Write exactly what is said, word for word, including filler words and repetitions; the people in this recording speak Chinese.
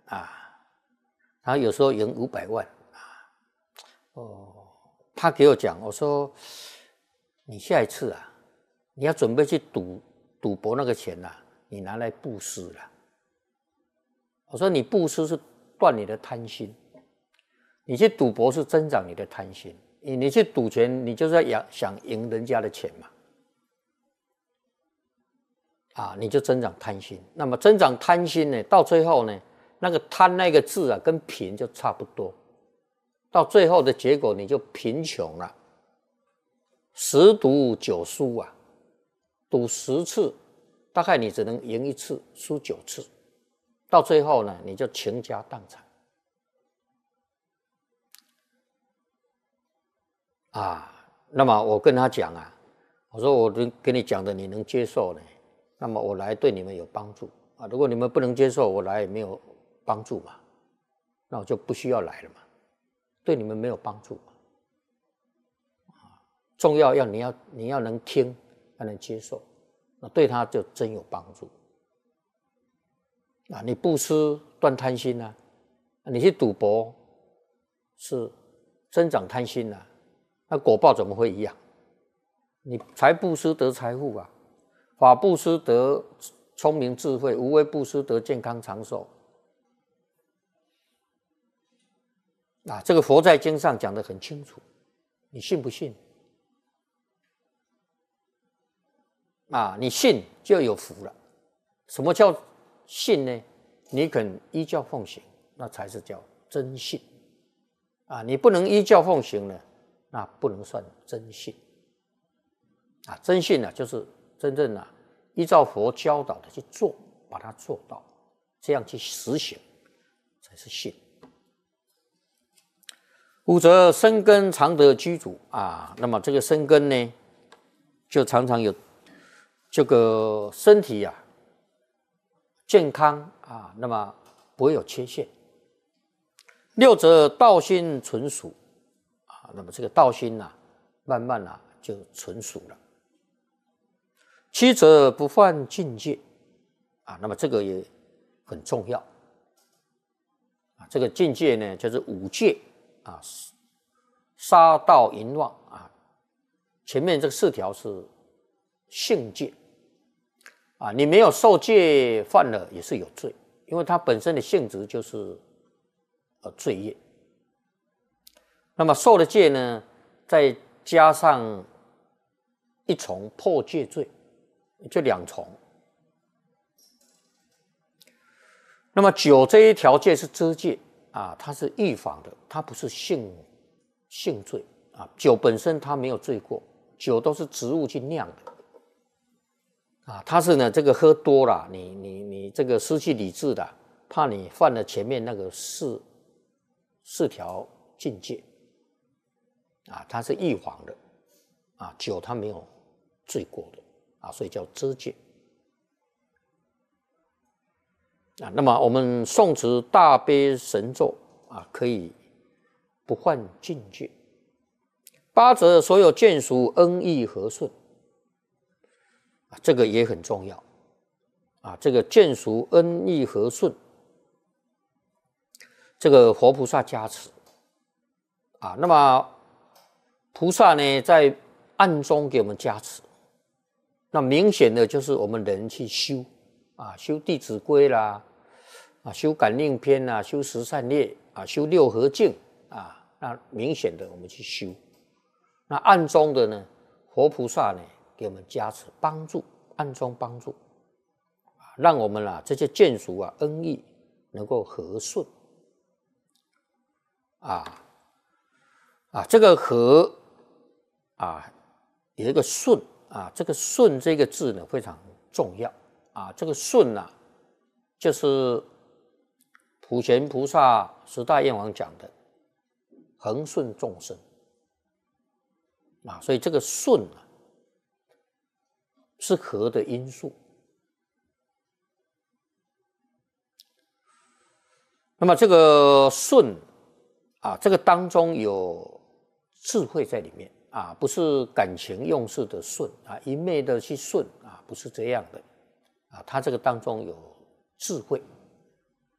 啊，他有时候赢五百万啊，哦，他给我讲，我说你下一次啊，你要准备去赌赌博那个钱啊，你拿来布施了。我说你布施是断你的贪心，你去赌博是增长你的贪心。你你去赌钱，你就是要想赢人家的钱嘛，啊，你就增长贪心。那么增长贪心呢，到最后呢，那个贪那个字啊，跟贫就差不多。到最后的结果，你就贫穷了。十赌九输啊，赌十次，大概你只能赢一次，输九次。到最后呢，你就倾家荡产啊。那么我跟他讲啊，我说我跟你讲的你能接受呢，那么我来对你们有帮助啊。如果你们不能接受，我来也没有帮助嘛，那我就不需要来了嘛，对你们没有帮助嘛。重要要你要你要能听，要能接受，那对他就真有帮助。啊，你布施断贪心啊，你去赌博是增长贪心啊，那果报怎么会一样？你财布施得财富啊，法布施得聪明智慧，无为布施得健康长寿。啊，这个佛在经上讲得很清楚，你信不信？啊，你信就有福了。什么叫信呢？你肯依教奉行，那才是叫真信啊！你不能依教奉行呢，那不能算真信啊！真信呢，就是真正啊依照佛教导的去做，把它做到，这样去实行才是信。五则生根常得居主啊，那么这个生根呢，就常常有这个身体啊健康啊，那么不会有缺陷。六则道心纯熟啊，那么这个道心呐、啊，慢慢啊就纯熟了。七则不犯境界啊，那么这个也很重要啊。这个境界呢，就是五戒啊，杀盗淫妄啊。前面这个四条是性戒啊，你没有受戒犯了也是有罪，因为它本身的性质就是呃罪业。那么受了戒呢，再加上一重破戒罪，就两重。那么酒这一条戒是遮戒啊，它是预防的，它不是性性罪啊。酒本身它没有罪过，酒都是植物去酿的。啊，他是呢，这个喝多了，你你你这个失去理智的，怕你犯了前面那个四四条境界，啊，它是预防的，啊，酒它没有罪过的，啊，所以叫遮戒。啊，那么我们诵持大悲神咒啊，可以不犯境界。八则所有眷属恩义和顺。这个也很重要啊！这个眷属恩义和顺，这个活菩萨加持啊。那么菩萨呢，在暗中给我们加持，那明显的就是我们人去修啊，修弟子规啦，啊，修感应篇啦，修十善业啊，修六合敬啊，那明显的我们去修。那暗中的呢，活菩萨呢，给我们加持帮助，暗中帮助，让我们啊这些眷属啊恩义能够和顺啊啊，这个和啊有一个顺啊，这个顺这个字呢非常重要啊，这个顺啊就是普贤菩萨十大愿王讲的恒顺众生啊，所以这个顺啊是和的因素。那么这个顺啊，这个当中有智慧在里面啊，不是感情用事的顺啊，一昧的去顺啊，不是这样的啊，它这个当中有智慧。